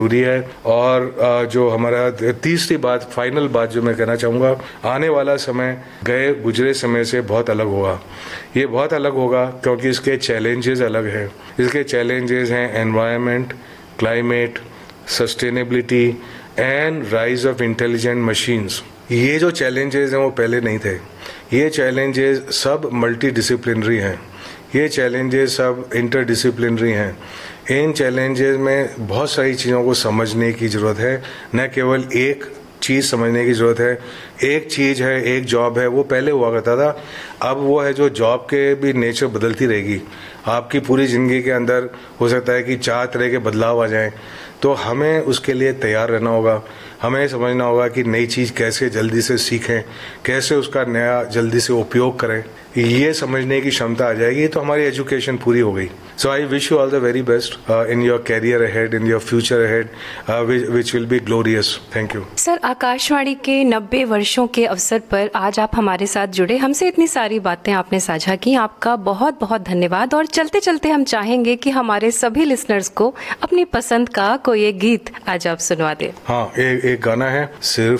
जरूरी है। और जो हमारा तीसरी बात, फाइनल बात जो मैं कहना चाहूँगा, आने वाला समय गए गुजरे समय से बहुत अलग होगा। ये बहुत अलग होगा क्योंकि इसके चैलेंजेस अलग हैं। इसके चैलेंजेस हैं environment, climate, sustainability and rise of intelligent machines. ये जो चैलेंजेस हैं वो पहले नहीं थे। ये चैलेंजेस सब मल्टी डिसिप्लिनरी हैं। ये चैलेंजेस सब इंटरडिसिप्लिनरी हैं। इन चैलेंजेस में बहुत सारी चीज़ों को समझने की ज़रूरत है, न केवल एक चीज़ समझने की ज़रूरत है। एक चीज़ है, एक जॉब है, वो पहले हुआ करता था, अब वो है जो जॉब के भी नेचर बदलती रहेगी। आपकी पूरी ज़िंदगी के अंदर हो सकता है कि 4 तरह के बदलाव आ जाएं, तो हमें उसके लिए तैयार रहना होगा। हमें समझना होगा कि नई चीज़ कैसे जल्दी से सीखें, कैसे उसका नया जल्दी से उपयोग करें। ये समझने की क्षमता आ जाएगी तो हमारी एजुकेशन पूरी हो गई। सो I wish you all the very best in your career ahead, in your future ahead, which will be glorious. Thank you sir. Akashvani के 90 वर्षों के अवसर पर आज आप हमारे साथ जुड़े, हमसे इतनी सारी बातें आपने साझा की, आपका बहुत बहुत धन्यवाद। और चलते चलते हम चाहेंगे कि हमारे सभी लिसनर्स को अपनी पसंद का कोई एक गीत आज आप सुनवा दें। हाँ, एक गाना है, सिर्फ